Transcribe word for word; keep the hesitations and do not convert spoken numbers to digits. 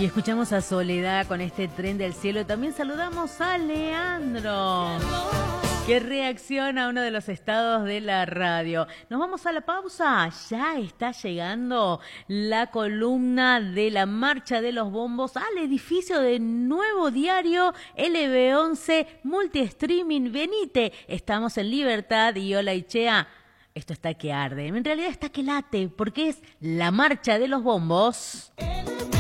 Y escuchamos a Soledad con este Tren del Cielo. También saludamos a Leandro, que reacciona a uno de los estados de la radio. Nos vamos a la pausa. Ya está llegando la columna de la Marcha de los Bombos al edificio de Nuevo Diario L B once Multi-Streaming. Venite, estamos en Libertad y Hola Ichea. Esto está que arde. En realidad está que late, porque es la Marcha de los Bombos.